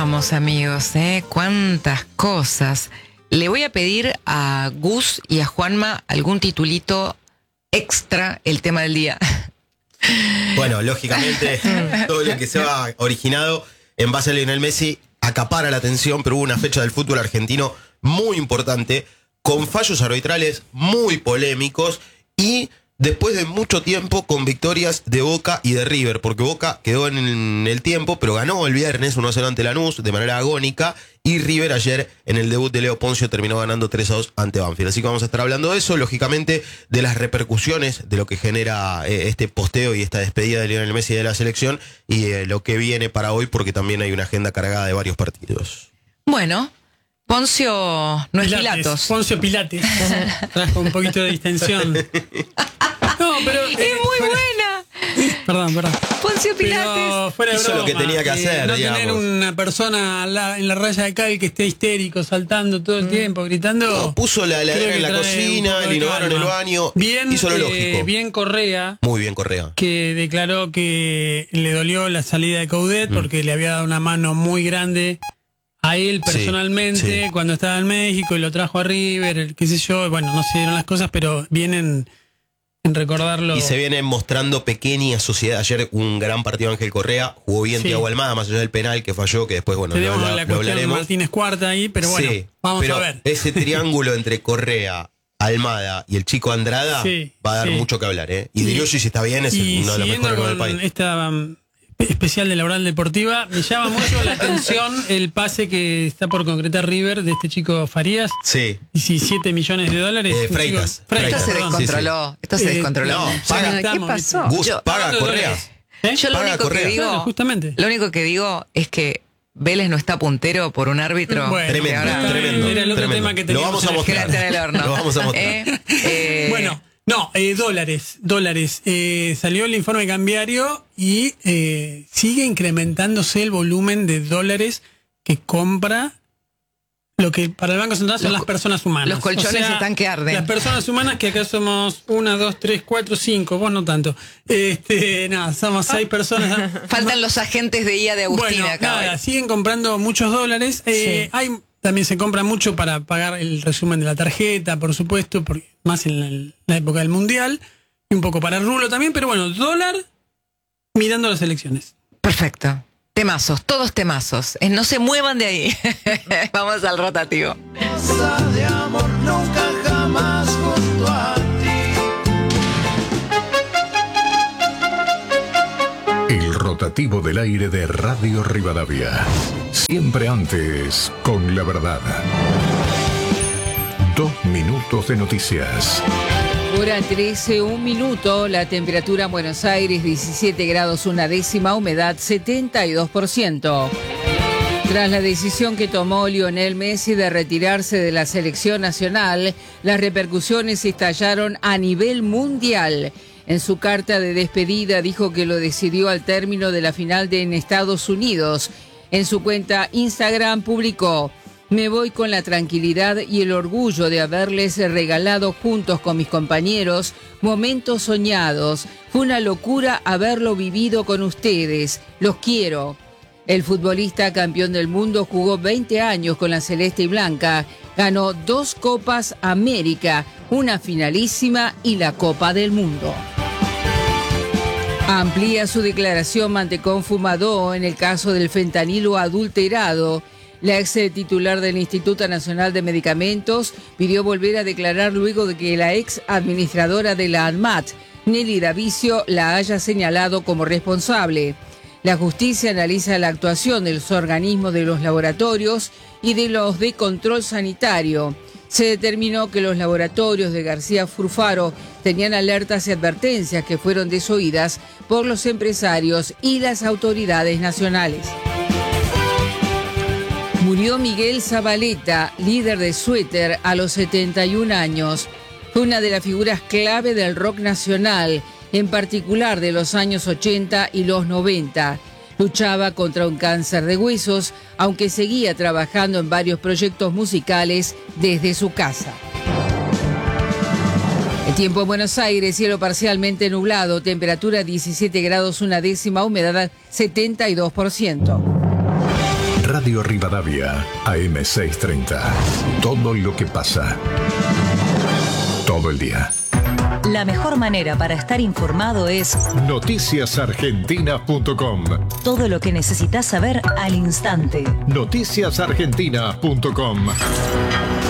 Vamos, amigos, cuántas cosas. Le voy a pedir a Gus y a Juanma algún titulito extra, el tema del día. Bueno, lógicamente, todo lo que se ha originado en base a Lionel Messi acapara la atención, pero hubo una fecha del fútbol argentino muy importante, con fallos arbitrales muy polémicos y después de mucho tiempo con victorias de Boca y de River, porque Boca quedó en el tiempo, pero ganó el viernes 1-0 ante Lanús de manera agónica, y River ayer en el debut de Leo Poncio terminó ganando 3-2 ante Banfield. Así que vamos a estar hablando de eso, lógicamente de las repercusiones de lo que genera este posteo y esta despedida de Lionel Messi de la selección y lo que viene para hoy, porque también hay una agenda cargada de varios partidos. Bueno, Poncio no es Pilatos. Poncio Pilates. Trajo un poquito de distensión. No, pero es muy buena. Perdón. Poncio Pilates. Pero fuera de hizo broma, lo que tenía que hacer, no digamos. tener una persona en la raya de cal que esté histérico, saltando todo el tiempo, gritando. No, puso la heladera en la cocina, el inodoro en el baño. Bien, hizo lo lógico. Bien Correa. Muy bien Correa. Que declaró que le dolió la salida de Coudet porque le había dado una mano muy grande a él personalmente sí. Cuando estaba en México y lo trajo a River, qué sé yo. Bueno, no se dieron las cosas, pero vienen en recordarlo. Y se viene mostrando pequeña sociedad. Ayer un gran partido Ángel Correa, jugó bien Thiago Almada, más allá del penal que falló, que después, bueno, tenemos lo la cuestión de hablaremos. Martínez Cuarta ahí, pero bueno, vamos a ver. Ese triángulo entre Correa, Almada y el chico Andrada va a dar mucho que hablar, ¿eh? Y Diriosi, si está bien, es uno de los mejores del país. Esta especial de la Oral Deportiva, me llama mucho la atención el pase que está por concretar River de este chico Farías. Sí. 17 millones de dólares. Freitas. Esto se descontroló. Esto se descontroló. No, paga. ¿Qué pasó? Gus, paga a Correa. Yo lo único que digo, claro, justamente. Lo único que digo es que Vélez no está puntero por un árbitro. Bueno, tremendo. Era el otro tema que lo vamos a mostrar. En el horno. Lo vamos a mostrar. Bueno. No, dólares. Salió el informe cambiario y sigue incrementándose el volumen de dólares que compra lo que para el Banco Central son las personas humanas. Los colchones están que arden. Las personas humanas, que acá somos 1, 2, 3, 4, 5, vos no tanto. Somos 6 personas. Faltan los agentes de IA de Agustina. Bueno, acá. siguen comprando muchos dólares. También se compra mucho para pagar el resumen de la tarjeta, por supuesto, más en la época del Mundial, y un poco para el rulo también, pero bueno, dólar mirando las elecciones. Perfecto. Temazos, todos temazos. No se muevan de ahí. Vamos al rotativo. De amor nunca jamás junto a ti. El rotativo del aire de Radio Rivadavia. Siempre antes con la verdad. 2 minutos de noticias. Hora 13, 1 minuto, la temperatura en Buenos Aires 17 grados 1 décima, humedad 72%. Tras la decisión que tomó Lionel Messi de retirarse de la selección nacional, las repercusiones estallaron a nivel mundial. En su carta de despedida dijo que lo decidió al término de la final en Estados Unidos. En su cuenta Instagram publicó: me voy con la tranquilidad y el orgullo de haberles regalado juntos con mis compañeros momentos soñados. Fue una locura haberlo vivido con ustedes. Los quiero. El futbolista campeón del mundo jugó 20 años con la Celeste y Blanca. Ganó 2 Copas América, una finalísima y la Copa del Mundo. Amplía su declaración Mantecón Fumadó en el caso del fentanilo adulterado. La ex titular del Instituto Nacional de Medicamentos pidió volver a declarar luego de que la ex administradora de la ANMAT, Nelly Davicio, la haya señalado como responsable. La justicia analiza la actuación de los organismos de los laboratorios y de los de control sanitario. Se determinó que los laboratorios de García Furfaro tenían alertas y advertencias que fueron desoídas por los empresarios y las autoridades nacionales. Murió Miguel Zabaleta, líder de Suéter, a los 71 años. Fue una de las figuras clave del rock nacional, en particular de los años 80 y los 90. Luchaba contra un cáncer de huesos, aunque seguía trabajando en varios proyectos musicales desde su casa. El tiempo en Buenos Aires, cielo parcialmente nublado, temperatura 17 grados 1 décima, humedad 72%. Radio Rivadavia, AM630. Todo lo que pasa. Todo el día. La mejor manera para estar informado es noticiasargentina.com. todo lo que necesitas saber al instante. Noticiasargentina.com.